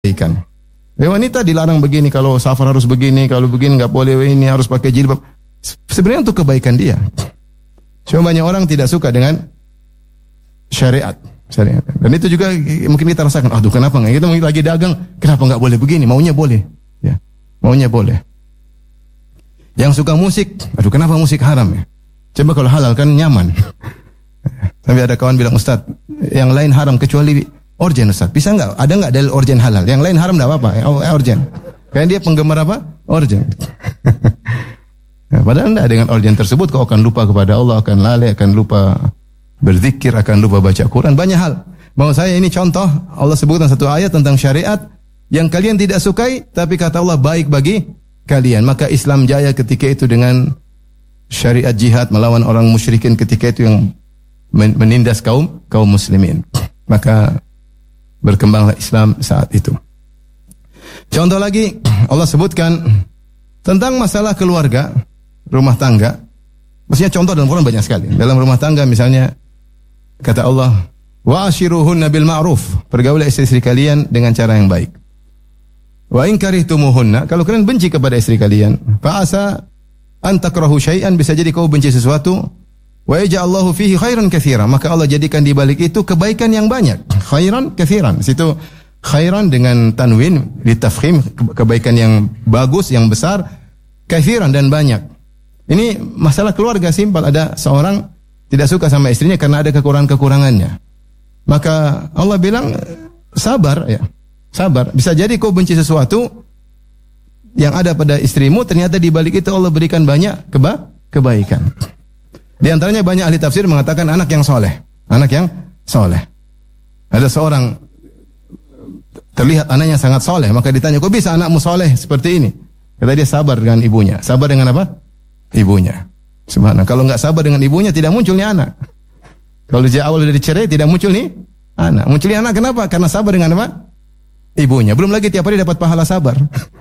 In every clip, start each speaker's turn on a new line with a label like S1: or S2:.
S1: kebaikan. Wanita dilarang begini, kalau safar harus begini, kalau begini nggak boleh, ini harus pakai jilbab. Sebenarnya untuk kebaikan dia. Cuma banyak orang tidak suka dengan syariat. Dan itu juga mungkin kita rasakan. Aduh, kenapa nggak? Kita mungkin lagi dagang, kenapa nggak boleh begini? Maunya boleh. Ya, maunya boleh. Yang suka musik, aduh, kenapa musik haram ya? Coba kalau halal kan nyaman. Sampai ada kawan bilang, Ustaz, yang lain haram kecuali organ, Ustaz. Bisa nggak? Ada nggak dalil organ halal? Yang lain haram nggak apa-apa. Organ. Karena dia penggemar apa? Organ. Padahal enggak, dengan organ tersebut kau akan lupa kepada Allah, akan lalai, akan lupa berzikir, akan lupa baca Quran. Banyak hal. Mau saya ini contoh, Allah sebutkan satu ayat tentang syariat yang kalian tidak sukai, tapi kata Allah baik bagi kalian. Maka Islam jaya ketika itu dengan syariat jihad melawan orang musyrikin ketika itu yang menindas kaum muslimin. Maka berkembanglah Islam saat itu. Contoh lagi, Allah sebutkan tentang masalah keluarga, rumah tangga. Maksudnya contoh dalam Quran banyak sekali. Dalam rumah tangga misalnya kata Allah, wa ashiruhunna bil ma'ruf. Pergaulilah istri-istri kalian dengan cara yang baik. Wa in karihtumuhunna, kalau kalian benci kepada istri kalian, fa asa an takrahu syai'an, bisa jadi kau benci sesuatu, wa yaj'allahu fihi khairan katsira, maka Allah jadikan di balik itu kebaikan yang banyak. Khairan katsiran. Situ khairan dengan tanwin ditafkhim, kebaikan yang bagus, yang besar, katsiran dan banyak. Ini masalah keluarga simpel, ada seorang tidak suka sama istrinya karena ada kekurangan-kekurangannya. Maka Allah bilang sabar ya. Sabar. Bisa jadi kau benci sesuatu yang ada pada istrimu, ternyata di balik itu Allah berikan banyak kebaikan. Di antaranya banyak ahli tafsir mengatakan anak yang soleh. Anak yang soleh. Ada seorang terlihat anaknya sangat soleh, maka ditanya, kok bisa anakmu soleh seperti ini? Kata dia, sabar dengan ibunya. Sabar dengan apa? Ibunya. Subhanallah. Kalau enggak sabar dengan ibunya, tidak muncul nih anak. Kalau sejak awal dari cerai, tidak muncul nih anak. Munculnya anak kenapa? Karena sabar dengan apa? Ibunya. Belum lagi tiap hari dapat pahala sabar.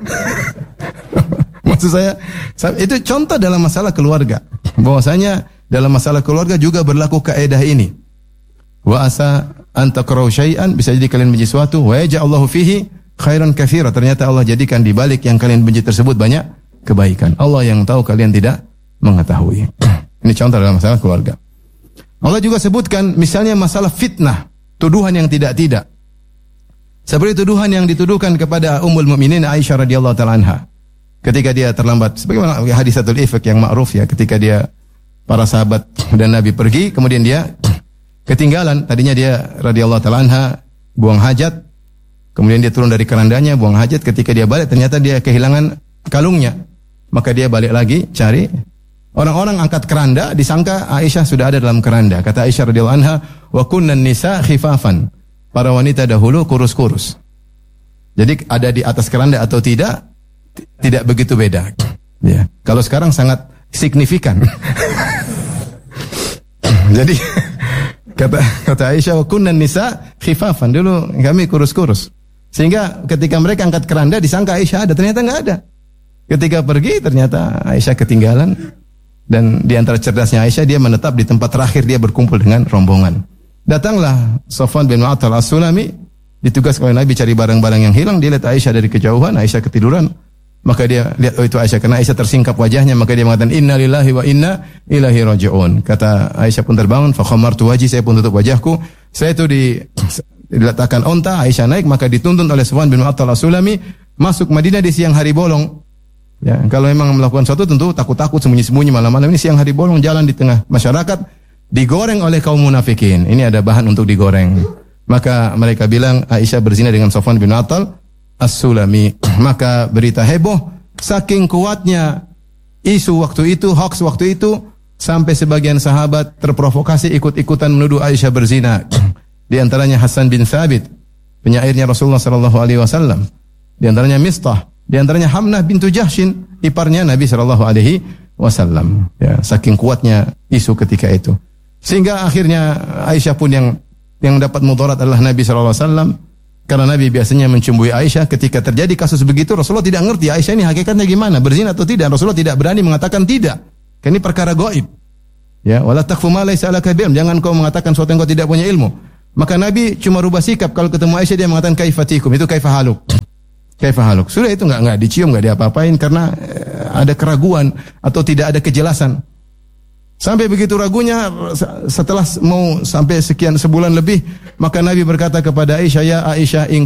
S1: Maksud saya, itu contoh dalam masalah keluarga. Bahwasanya dalam masalah keluarga juga berlaku kaidah ini. Wa asa an takrahu syai'an, bisa jadi kalian benci sesuatu, wa yaj'allahu fihi khairan katsira. Ternyata Allah jadikan di balik yang kalian benci tersebut banyak kebaikan. Allah yang tahu, kalian tidak mengetahui. Ini contoh dalam masalah keluarga. Allah juga sebutkan misalnya masalah fitnah, tuduhan yang tidak-tidak. Seperti tuduhan yang dituduhkan kepada Ummul Mukminin Aisyah radhiyallahu taala anha. Ketika dia terlambat, sebagaimana hadisatul ifk yang ma'ruf ya, ketika dia para sahabat dan Nabi pergi, kemudian dia ketinggalan. Tadinya dia radhiyallahu taala anha buang hajat, kemudian dia turun dari kerandanya buang hajat. Ketika dia balik, ternyata dia kehilangan kalungnya. Maka dia balik lagi cari. Orang-orang angkat keranda, disangka Aisyah sudah ada dalam keranda. Kata Aisyah radhiyallahu anha, wa kunnan nisa khifafan. Para wanita dahulu kurus-kurus. Jadi ada di atas keranda atau tidak begitu beda. Ya. Kalau sekarang sangat signifikan. Jadi kata Aisyah, wa kunnan nisa khifafan. Dulu kami kurus-kurus. Sehingga ketika mereka angkat keranda, disangka Aisyah ada, ternyata enggak ada. Ketika pergi, ternyata Aisyah ketinggalan. Dan di antara cerdasnya Aisyah, dia menetap di tempat terakhir dia berkumpul dengan rombongan. Datanglah Safwan bin Mu'attal As-Sulami, ditugaskan oleh Nabi cari barang-barang yang hilang. Dia lihat Aisyah dari kejauhan, Aisyah ketiduran. Maka dia lihat, oh itu Aisyah. Karena Aisyah tersingkap wajahnya, maka dia mengatakan, inna lillahi wa inna ilaihi raji'un. Kata Aisyah pun terbangun, fa khamartu wajhi, saya pun tutup wajahku. Saya itu diletakkan onta, Aisyah naik, maka dituntun oleh Safwan bin Mu'attal As-Sulami masuk Madinah di siang hari bolong. Ya, kalau memang melakukan sesuatu tentu takut-takut, sembunyi-sembunyi malam-malam. Ini siang hari bolong, jalan di tengah masyarakat, digoreng oleh kaum munafikin. Ini ada bahan untuk digoreng. Maka mereka bilang Aisyah berzina dengan Safwan bin Mu'attal As-Sulami. Maka berita heboh, saking kuatnya isu waktu itu, hoax waktu itu, sampai sebagian sahabat terprovokasi ikut-ikutan menuduh Aisyah berzina. Di antaranya Hasan bin Thabit, penyairnya Rasulullah sallallahu alaihi wasallam. Di antaranya Mistah, di antaranya Hamnah bintu Jahshin, iparnya Nabi sallallahu alaihi wasallam. Ya, saking kuatnya isu ketika itu. Sehingga akhirnya Aisyah pun yang dapat mudarat adalah Nabi sallallahu alaihi wasallam, karena Nabi biasanya mencumbui Aisyah. Ketika terjadi kasus begitu, Rasulullah tidak ngerti Aisyah ini hakikatnya gimana, berzina atau tidak. Rasulullah tidak berani mengatakan tidak. Karena ini perkara gaib. Ya, wala taqfu ma laysa laka bi'ilm. Jangan kau mengatakan sesuatu yang kau tidak punya ilmu. Maka Nabi cuma rubah sikap. Kalau ketemu Aisyah dia mengatakan kaifatikum, itu kaifahaluk. Kaifahaluk. Sudah itu enggak dicium, enggak diapa-apain karena ada keraguan atau tidak ada kejelasan. Sampai begitu ragunya, setelah mau sampai sekian sebulan lebih, maka Nabi berkata kepada Aisyah, ya Aisyah, in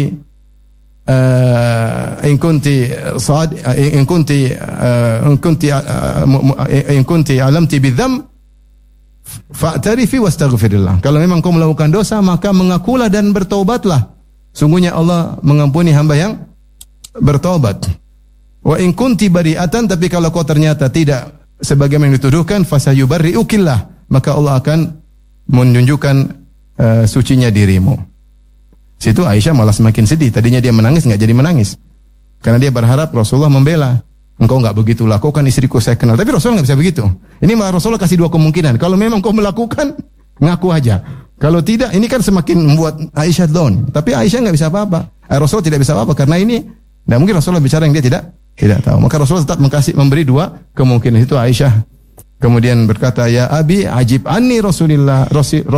S1: kunti alamti bidzam fa'tarifi wastaghfirillah. Kalau memang kau melakukan dosa, maka mengakulah dan bertaubatlah. Sungguhnya Allah mengampuni hamba yang bertaubat. Wa in kunti bari'atan, tapi kalau kau ternyata tidak sebagaimana yang dituduhkan, fasayubarri'ukillah, maka Allah akan menunjukkan sucinya dirimu. Situ Aisyah malah semakin sedih. Tadinya dia menangis, enggak jadi menangis. Karena dia berharap Rasulullah membela. Engkau enggak begitu lakukan, istriku saya kenal. Tapi Rasulullah enggak bisa begitu. Ini malah Rasulullah kasih dua kemungkinan. Kalau memang kau melakukan, ngaku aja. Kalau tidak, ini kan semakin membuat Aisyah down. Tapi Aisyah enggak bisa apa-apa. Rasulullah tidak bisa apa-apa karena ini enggak mungkin Rasulullah bicara yang dia tidak tahu. Maka Rasulullah tetap memberi dua kemungkinan. Itu Aisyah kemudian berkata, ya abi ajib anni Rasulullah.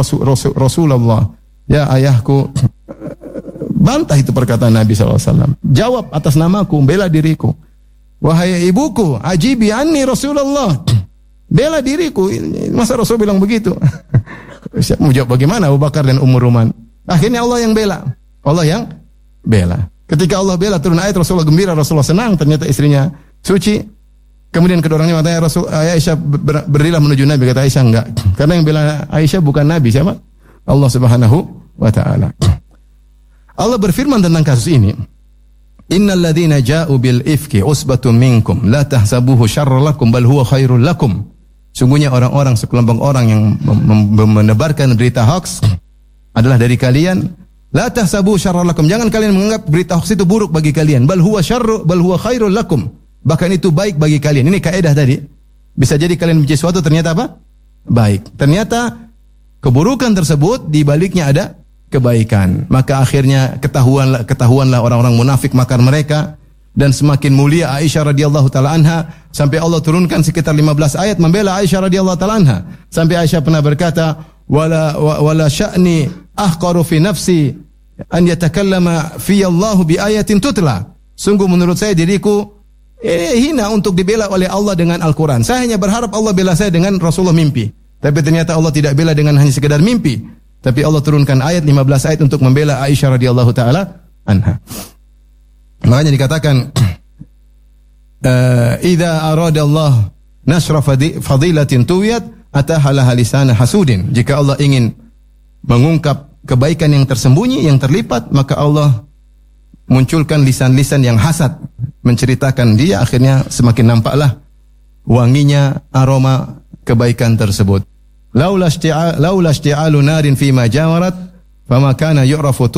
S1: Ya ayahku, bantah itu perkataan Nabi SAW. Jawab atas namaku, bela diriku. Wahai ibuku, ajibi anni Rasulullah. Bela diriku. Masa Rasul bilang begitu? Mau jawab bagaimana Abu Bakar dan Ummu Ruman? Akhirnya Allah yang bela. Allah yang bela. Ketika Allah bela, turun ayat, Rasulullah gembira, Rasulullah senang, ternyata istrinya suci. Kemudian kedua orangnya mengatakan, Aisyah berdirilah menuju Nabi. Kata Aisyah, enggak. Karena yang bela Aisyah bukan Nabi, siapa? Allah Subhanahu wa ta'ala. Allah berfirman tentang kasus ini, innal ladzina ja'u bil ifki usbatun minkum la tahsabuhu syarran lakum bal huwa khairul lakum. Sungguhnya orang-orang, sekelompok orang yang menebarkan berita hoax adalah dari kalian. La tahsabuhu syarran lakum. Jangan kalian menganggap berita hoax itu buruk bagi kalian. Bal huwa khairul lakum. Bahkan itu baik bagi kalian. Ini kaidah tadi. Bisa jadi kalian benci sesuatu, ternyata apa? Baik. Ternyata keburukan tersebut di baliknya ada kebaikan. Maka akhirnya ketahuanlah orang-orang munafik makar mereka, dan semakin mulia Aisyah radhiyallahu taala anha sampai Allah turunkan sekitar 15 ayat membela Aisyah radhiyallahu taala anha. Sampai Aisyah pernah berkata, wala sya'ni ahqaru fi nafsi an yatakallama fi Allah bi ayatin tutla. Sungguh menurut saya diriku hina untuk dibela oleh Allah dengan Al-Qur'an. Saya hanya berharap Allah bela saya dengan Rasulullah mimpi. Tapi ternyata Allah tidak bela dengan hanya sekedar mimpi. Tapi Allah turunkan ayat 15 ayat untuk membela Aisyah radhiyallahu taala anha. Makanya dikatakan idza arada Allah nasra fadilatin tuwiyat atahala lisana hasudin. Jika Allah ingin mengungkap kebaikan yang tersembunyi, yang terlipat, maka Allah munculkan lisan-lisan yang hasad menceritakan dia, akhirnya semakin nampaklah wanginya aroma kebaikan tersebut. Laula isti'alu narin fi ma jawarat fama kana yu'rafu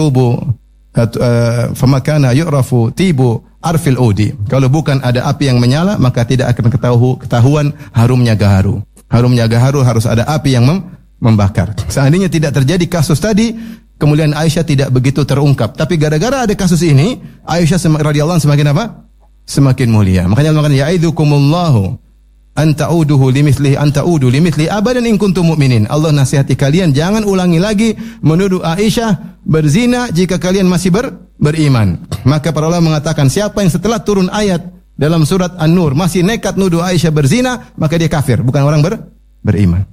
S1: tibu arfil udi. Kalau bukan ada api yang menyala, maka tidak akan ketahuan harumnya gaharu. Harumnya gaharu harus ada api yang membakar. Seandainya tidak terjadi kasus tadi, kemuliaan Aisyah tidak begitu terungkap. Tapi gara-gara ada kasus ini, Aisyah radhiyallahu anha semakin apa? Semakin mulia. Makanya ya'idzukumullahu an ta'udu limithli abadan in kuntum mu'minin. Allah nasihati kalian jangan ulangi lagi menuduh Aisyah berzina jika kalian masih beriman. Maka para ulama mengatakan siapa yang setelah turun ayat dalam surat An-Nur masih nekat nuduh Aisyah berzina, maka dia kafir, bukan orang beriman.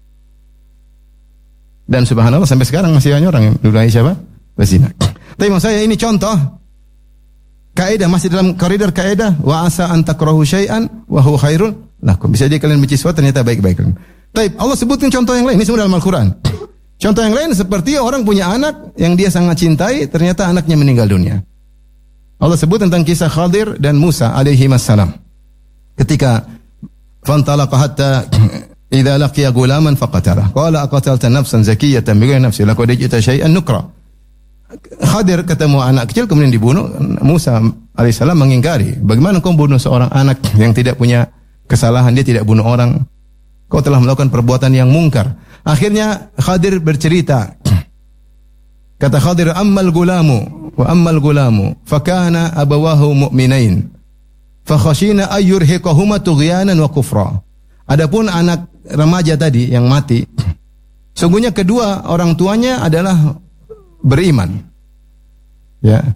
S1: Dan subhanallah sampai sekarang masih banyak orang yang nuduh Aisyah berzina. Tapi maksud saya ini contoh kaidah, masih dalam koridor kaidah wa asa an takrahu syai'an wa huwa khairun lakum. Bisa jadi kalian benci sesuatu, ternyata baik-baik. Tapi Allah sebutkan contoh yang lain, ini semua dalam Al-Quran. Contoh yang lain seperti orang punya anak yang dia sangat cintai, ternyata anaknya meninggal dunia. Allah sebut tentang kisah Khadir dan Musa alaihi wassalam. Ketika fantalaqa hatta idza laqiya gulaman faqatala. Qala aqatalta nafsan zakiyatan bighairi nafsin laqad ji'ta syai'an nukra. Khadir ketemu anak kecil kemudian dibunuh. Musa alaihissalam mengingkari. Bagaimana kau bunuh seorang anak yang tidak punya kesalahan, dia tidak bunuh orang. Kau telah melakukan perbuatan yang mungkar. Akhirnya Khadir bercerita. Kata Khadir, ammal gulamu fakana abawahu mu'minain fakhashina ayyurhiqahuma tughyanan wa kufra. Adapun anak remaja tadi yang mati, Sungguhnya kedua orang tuanya adalah beriman. Ya.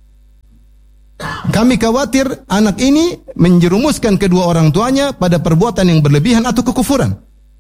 S1: Kami khawatir anak ini menjerumuskan kedua orang tuanya pada perbuatan yang berlebihan atau kekufuran.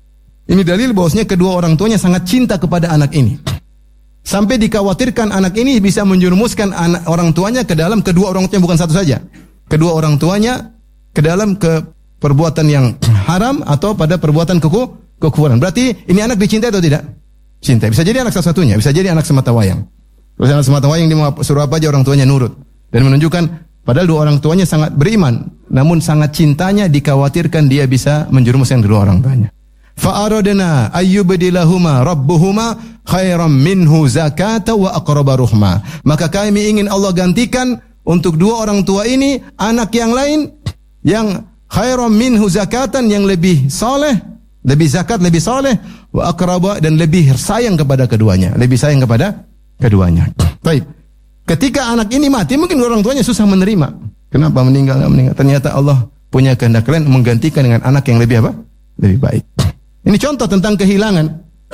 S1: Ini dalil bahwasanya kedua orang tuanya sangat cinta kepada anak ini. Sampai dikhawatirkan anak ini bisa menjerumuskan anak orang tuanya ke dalam kedua orang tuanya, bukan satu saja. Kedua orang tuanya ke dalam perbuatan yang haram atau pada perbuatan kekufuran. Berarti ini anak dicintai atau tidak? Cinta. Bisa jadi anak salah satunya, bisa jadi anak sematawayang. Terus anak sematawayang dia mau suruh apa aja orang tuanya nurut. Dan menunjukkan padahal dua orang tuanya sangat beriman, namun sangat cintanya dikhawatirkan dia bisa menjerumuskan kedua orang tuanya. Fa'aradna ayyubdilahuma rabbuhuma khairam minhu zakata wa aqraba ruhma. Maka kami ingin Allah gantikan untuk dua orang tua ini anak yang lain yang khairam minhu zakatan, yang lebih saleh, lebih zakat, lebih saleh, wa aqraba, dan lebih sayang kepada keduanya, lebih sayang kepada keduanya. Baik. Ketika anak ini mati, mungkin orang tuanya susah menerima. Kenapa meninggal? Ternyata Allah punya kehendak lain menggantikan dengan anak yang lebih apa? Lebih baik. Ini contoh tentang kehilangan.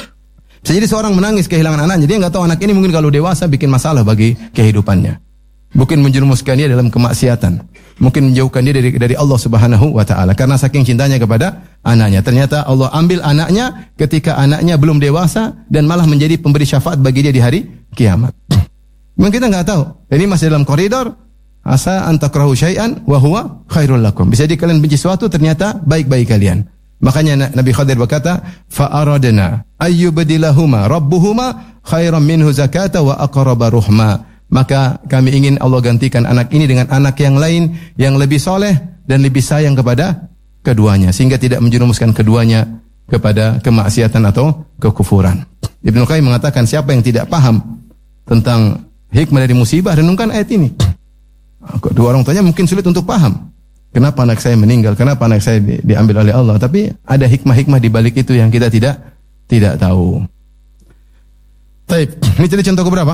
S1: Bisa jadi seorang menangis kehilangan anaknya, dia nggak tahu anak ini mungkin kalau dewasa bikin masalah bagi kehidupannya. Mungkin menjerumuskan dia dalam kemaksiatan. Mungkin menjauhkan dia dari Allah Subhanahu wa taala karena saking cintanya kepada anaknya. Ternyata Allah ambil anaknya ketika anaknya belum dewasa dan malah menjadi pemberi syafaat bagi dia di hari kiamat. Mungkin kita nggak tahu. Ini masih dalam koridor. Asa an takrahu syai'an wa huwa khairul lakum. Bisa jadi kalian benci sesuatu, ternyata baik bagi kalian. Makanya Nabi Khadir berkata, fa'aradna ayyubdilahuma rabbuhuma khairam minhu zakata wa aqraba ruhma. Maka kami ingin Allah gantikan anak ini dengan anak yang lain yang lebih soleh dan lebih sayang kepada keduanya, sehingga tidak menjerumuskan keduanya kepada kemaksiatan atau kekufuran. Ibnu Qayyim mengatakan, siapa yang tidak paham tentang hikmah dari musibah, renungkan ayat ini. Dua orang tuanya mungkin sulit untuk paham. Kenapa anak saya meninggal? Kenapa anak saya diambil oleh Allah? Tapi ada hikmah-hikmah di balik itu yang kita tidak tahu. Baik, ini jadi contoh keberapa?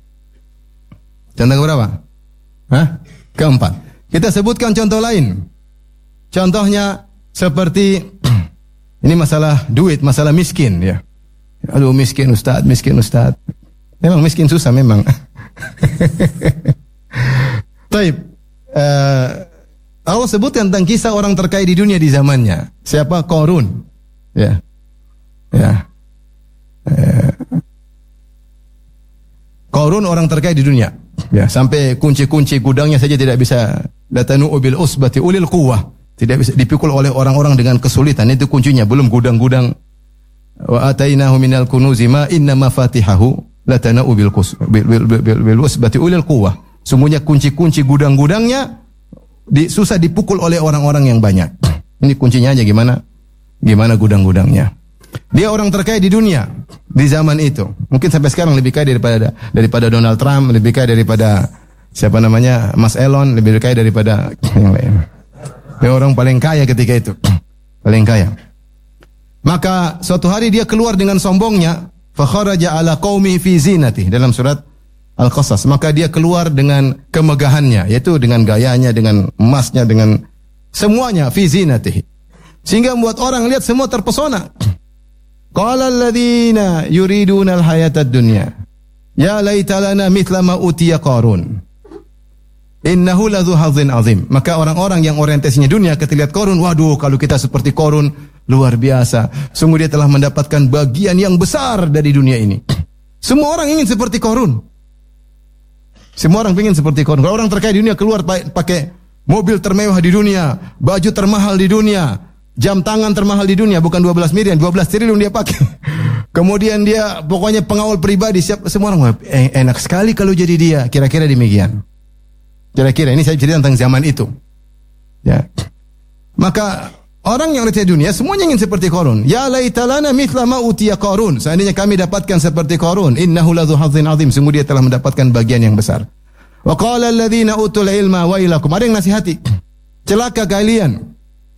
S1: Contoh keberapa? Keempat. Kita sebutkan contoh lain. Contohnya seperti ini masalah duit, masalah miskin ya. Aduh miskin Ustaz. Memang miskin susah memang. Baik. Allah sebutkan tentang kisah orang terkaya di dunia di zamannya. Siapa? Qarun. Ya. Qarun orang terkaya di dunia. Ya, sampai kunci-kunci gudangnya saja tidak bisa latanu bil usbati ulil quwwah. Tidak bisa dipikul oleh orang-orang dengan kesulitan. Itu kuncinya, belum gudang-gudang. Wa atainahu minal kunuzi ma inna mafatihahu latanu bil usbati ulil quwwah. Semuanya kunci-kunci gudang-gudangnya susah dipukul oleh orang-orang yang banyak. Ini kuncinya aja gimana gudang-gudangnya. Dia orang terkaya di dunia di zaman itu. Mungkin sampai sekarang lebih kaya daripada Donald Trump, lebih kaya daripada siapa namanya Mas Elon, lebih kaya daripada yang lain. Dia orang paling kaya ketika itu. Paling kaya. Maka suatu hari dia keluar dengan sombongnya, fa kharaja ala qaumi fi zinati, dalam surat Al-Qasas. Maka dia keluar dengan kemegahannya, yaitu dengan gayanya, dengan emasnya, dengan semuanya fi zinatihi. Sehingga membuat orang lihat semua terpesona. Qala alladziina yuriduna al-hayata ad-dunya ya laita lana mithla ma utiya Qarun innahu ladzu hadzin azim. Maka orang-orang yang orientasinya dunia ketika lihat Qarun, waduh kalau kita seperti Qarun luar biasa. Sungguh dia telah mendapatkan bagian yang besar dari dunia ini. Semua orang ingin seperti Qarun. Semua orang ingin seperti Qarun. Kalau orang terkaya di dunia keluar pakai mobil termewah di dunia, baju termahal di dunia, jam tangan termahal di dunia, bukan 12 miliar, 12 triliun dia pakai. Kemudian dia pokoknya pengawal pribadi, semua orang enak sekali kalau jadi dia. Kira-kira demikian. Kira-kira ini saya cerita tentang zaman itu. Ya. Maka orang yang ada di dunia semuanya ingin seperti Qarun. Ya laitalana mithla ma utiya Qarun. Seandainya kami dapatkan seperti Qarun, innahu ladzu hadzin azim. Sungguh dia telah mendapatkan bagian yang besar. Wa qala alladziina utul ilma wailakum. Ada yang nasihati. Celaka kalian.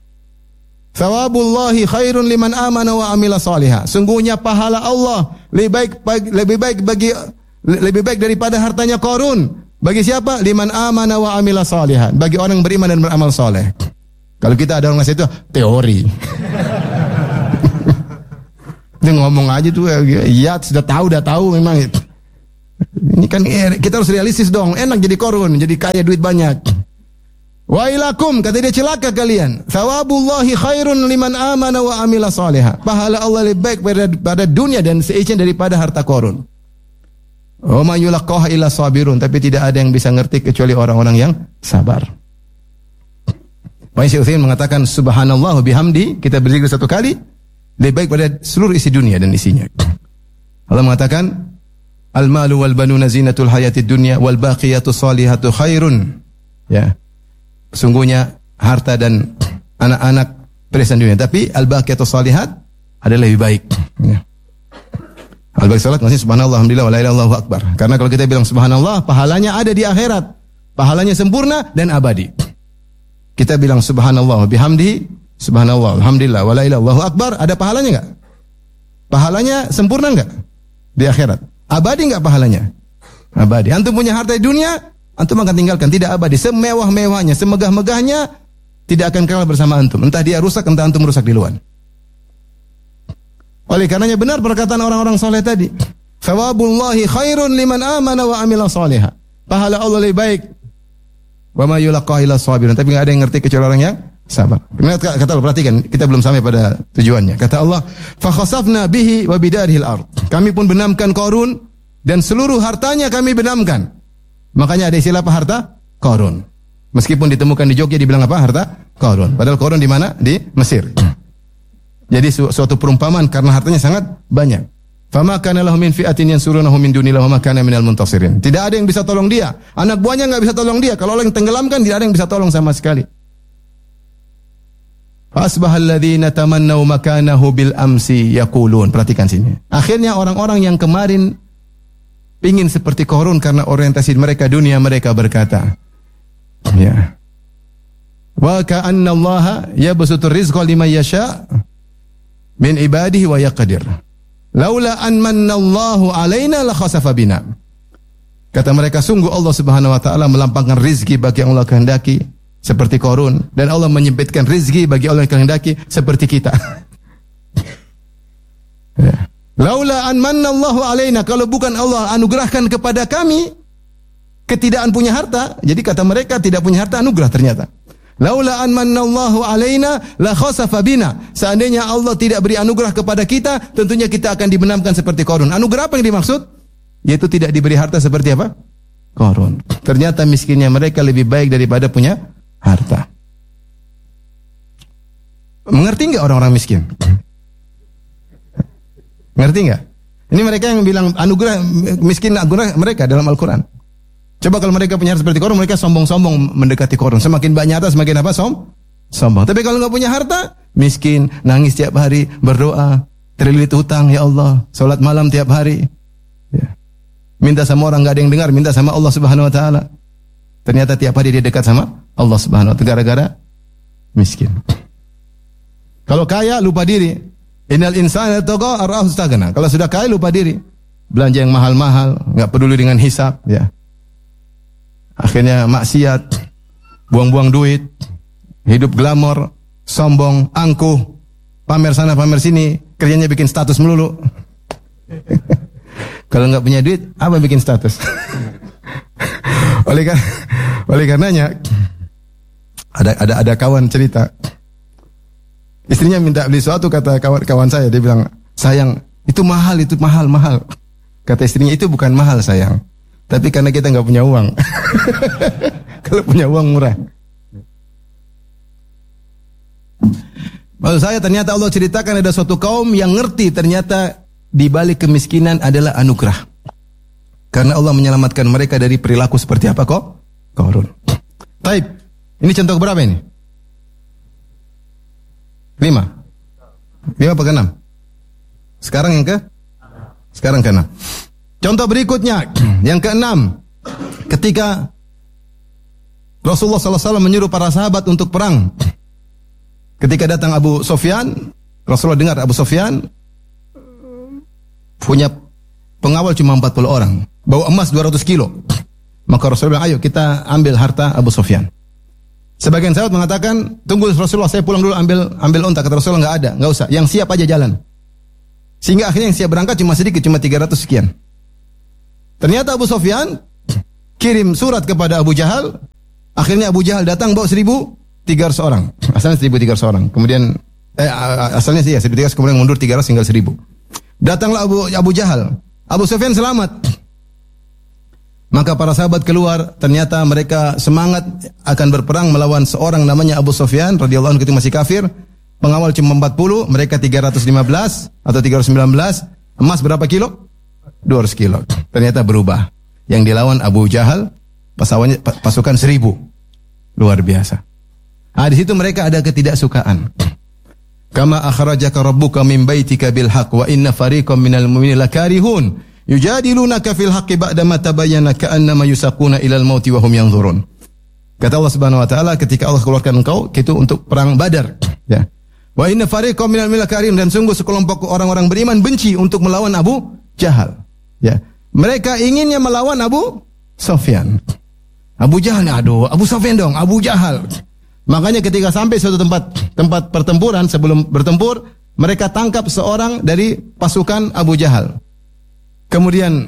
S1: Thawabullahi khairun liman amana wa amila salihah. Sungguhnya pahala Allah lebih baik daripada hartanya Qarun. Bagi siapa? Liman amana wa amila salihah. Bagi orang yang beriman dan beramal saleh. Kalau kita ada orang ngasih itu teori. Dia ngomong aja tuh, iya sudah tahu memang. Ini kan kita harus realistis dong. Enak jadi korun, jadi kaya duit banyak. Wailakum, kata dia, celaka kalian. Thawabullahi khairun liman amana wa amila salihah. Pahala Allah lebih baik pada dunia dan seizin daripada harta korun. Wa ma yulaqaha illa sabirun, tapi tidak ada yang bisa ngerti kecuali orang-orang yang sabar. Syekh Utsaimin mengatakan subhanallah bihamdi, kita berzikir satu kali lebih baik pada seluruh isi dunia dan isinya. Allah mengatakan al-malu wal banuna zinatul hayatid dunya wal baqiyatus salihatu khairun. Ya. Sungguhnya harta dan anak-anak perhiasan dunia, tapi al-baqiyatus salihat adalah lebih baik. Ya. Al-baqiyatu salat maksudnya subhanallah alhamdulillah wa la ilaha illallah akbar. Karena kalau kita bilang subhanallah, pahalanya ada di akhirat. Pahalanya sempurna dan abadi. Kita bilang subhanallah bihamdihi, subhanallah alhamdulillah wa la ilaha illallah akbar, ada pahalanya enggak? Pahalanya sempurna enggak? Di akhirat. Abadi enggak pahalanya? Abadi. Antum punya harta di dunia, antum akan tinggalkan, tidak abadi. Semewah-mewahnya, semegah-megahnya tidak akan kekal bersama antum. Entah dia rusak, entah antum rusak duluan. Oleh karenanya benar perkataan orang-orang soleh tadi. Thawabullahi khairun liman amana wa amila salihah. Pahala Allah lebih baik. Wa ma yulaqaha illa sabirun. Tapi enggak ada yang ngerti kecuali orang yang sabar. Kata Allah, perhatikan, kita belum sampai pada tujuannya. Kata Allah, fa khasafna bihi wa bidarihil ard. Kami pun benamkan Qarun dan seluruh hartanya kami benamkan. Makanya ada istilah apa harta? Qarun. Meskipun ditemukan di Jogja dibilang apa? Harta Qarun. Padahal Qarun di mana? Di Mesir. Jadi suatu perumpamaan karena hartanya sangat banyak. Fama kana lahu min fi'atin yansurunahu min dunillahi wa ma kana minal muntasirin. Tidak ada yang bisa tolong dia. Anak buahnya enggak bisa tolong dia. Kalau orang yang tenggelamkan, tidak ada yang bisa tolong sama sekali. Asbahal ladzina tamannaw makanahu bil amsi yaqulun. Perhatikan sini. Akhirnya orang-orang yang kemarin ingin seperti Qarun karena orientasi mereka dunia, mereka berkata, ya. Wa ka'anna Allah yabsutur rizqa liman yasha min ibadihi wa yaqdir. Laula an mannallahu alaina la khasafa bina. Kata mereka, sungguh Allah Subhanahu wa taala melampangkan rizki bagi yang Allah kehendaki seperti Qarun, dan Allah menyempitkan rizki bagi Allah yang kehendaki seperti kita. Ya. Laula an mannallahu alaina, kalau bukan Allah anugerahkan kepada kami ketidakan punya harta. Jadi kata mereka tidak punya harta anugerah ternyata. Laula an mannallahu alaina la khasafa bina. Seandainya Allah tidak beri anugerah kepada kita, tentunya kita akan dibenamkan seperti Qarun. Anugerah apa yang dimaksud? Yaitu tidak diberi harta seperti apa? Qarun. Ternyata miskinnya mereka lebih baik daripada punya harta. Mengerti enggak orang-orang miskin? Ngerti enggak? Ini mereka yang bilang anugerah, miskin anugerah mereka dalam Al-Quran. Coba kalau mereka punya harta seperti Qarun, mereka sombong-sombong mendekati Qarun. Semakin banyak harta, semakin apa? Sombong. Tapi kalau enggak punya harta, miskin, nangis tiap hari, berdoa, terlilit hutang, ya Allah, salat malam tiap hari. Ya. Minta sama orang enggak ada yang dengar, minta sama Allah Subhanahu wa taala. Ternyata tiap hari dia dekat sama Allah Subhanahu wa taala gara-gara miskin. Kalau kaya lupa diri. Innal insana tagha ar-ra'ahu istaghna. Kalau sudah kaya lupa diri. Belanja yang mahal-mahal, enggak peduli dengan hisab, ya. Akhirnya maksiat, buang-buang duit, hidup glamor, sombong, angkuh, pamer sana pamer sini, kerjanya bikin status melulu. Kalau enggak punya duit, apa bikin status? Oleh karenanya ada kawan cerita, istrinya minta beli sesuatu, kata kawan saya, dia bilang, sayang, itu mahal. Kata istrinya, itu bukan mahal sayang, tapi karena kita nggak punya uang. Kalau punya uang murah. Maksud saya, ternyata Allah ceritakan ada suatu kaum yang ngerti ternyata di balik kemiskinan adalah anugerah. Karena Allah menyelamatkan mereka dari perilaku seperti apa kok? Qarun. Taib. Ini contoh berapa ini? 5 apa ke 6? Sekarang ke 6. Contoh berikutnya, yang ke-6. Ketika Rasulullah SAW menyuruh para sahabat untuk perang. Ketika datang Abu Sufyan, Rasulullah dengar Abu Sufyan punya pengawal cuma 40 orang, bawa emas 200 kilo. Maka Rasulullah bilang, ayo kita ambil harta Abu Sufyan. Sebagian sahabat mengatakan, tunggu Rasulullah, saya pulang dulu ambil unta. Kata Rasulullah, enggak ada, enggak usah. Yang siap aja jalan. Sehingga akhirnya yang siap berangkat cuma sedikit, cuma 300 sekian. Ternyata Abu Sufyan kirim surat kepada Abu Jahal. Akhirnya Abu Jahal datang bawa 1.300 orang. Asalnya 1.300 orang. Kemudian asalnya sih ya 1.300, kemudian mundur 300 tinggal 1.000. Datanglah Abu Jahal. Abu Sufyan selamat. Maka para sahabat keluar, ternyata mereka semangat akan berperang melawan seorang namanya Abu Sufyan radhiyallahu anhu ketika masih kafir. Pengawal cuma 40, mereka 315 atau 319. Emas berapa kilo? 200 kilo. Ternyata berubah. Yang dilawan Abu Jahal pasukan 1.000. Luar biasa. Di situ mereka ada ketidaksukaan. Kama akhrajaka rabbuka min baitika bil haqq wa inna fariqam minal mu'minina lakarihun yujadilunaka fil haqqi ba'da ma tabayyana ka'annama yusaquna ilal mauti wa hum yanzurun. Kata Allah Subhanahu wa taala ketika Allah keluarkan engkau itu untuk perang Badar, ya. Wa inna fariqam minal mu'minina lakarihun, dan sungguh sekelompok orang-orang beriman benci untuk melawan Abu Jahal, ya. Mereka inginnya melawan Abu Sufyan. Abu Jahal, aduh, Abu Sufyan dong, Abu Jahal. Makanya ketika sampai suatu tempat pertempuran, sebelum bertempur, mereka tangkap seorang dari pasukan Abu Jahal. Kemudian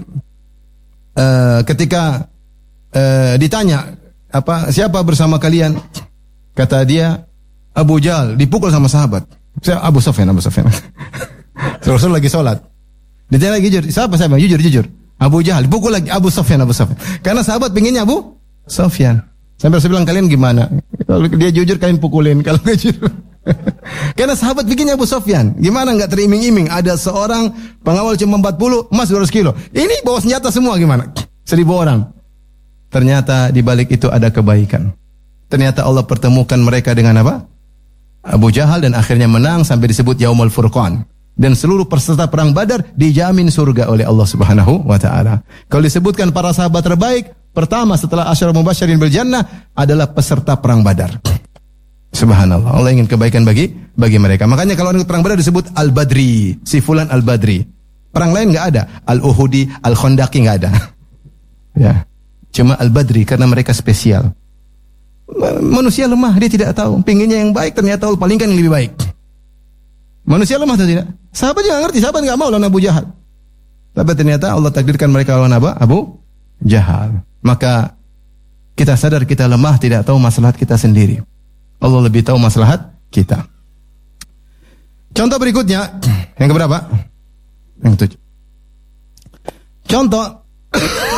S1: ketika ditanya, siapa bersama kalian? Kata dia, Abu Jahal, dipukul sama sahabat. Abu Sufyan. Rasul lagi sholat. Ditanya lagi, siapa? Jujur. Abu Jahal, dipukul lagi, Abu Sufyan. Karena sahabat pinginnya Abu Sufyan. Sampai Rasul bilang, kalian gimana? Kalau dia jujur kalian pukulin, kalau nggak jujur. Karena sahabat bikinnya Abu Sufyan. Gimana nggak teriming-iming? Ada seorang pengawal cuma 40, emas 200 kilo. Ini bawa senjata semua gimana? 1.000 orang. Ternyata di balik itu ada kebaikan. Ternyata Allah pertemukan mereka dengan apa? Abu Jahal, dan akhirnya menang sampai disebut Yaumul Furqan. Dan seluruh peserta perang Badar dijamin surga oleh Allah Subhanahu wa taala. Kalau disebutkan para sahabat terbaik, pertama setelah Asyarul Mubasysyirin bil Jannah adalah peserta perang Badar. Subhanallah, Allah ingin kebaikan bagi mereka. Makanya kalau perang Badar disebut Al-Badri, si fulan Al-Badri. Perang lain enggak ada, Al-Uhudi, Al-Khandaqi enggak ada. Ya. Cuma Al-Badri karena mereka spesial. Manusia lemah, dia tidak tahu. Pinginnya yang baik, ternyata Allah palingkan yang lebih baik. Manusia lemah atau tidak? Sahabat juga ngerti, sahabat enggak mau lawan Abu Jahal. Tapi ternyata Allah takdirkan mereka lawan Abu Jahal. Maka kita sadar kita lemah, tidak tahu maslahat kita sendiri. Allah lebih tahu maslahat kita. Contoh berikutnya, yang keberapa? Yang ketujuh. Contoh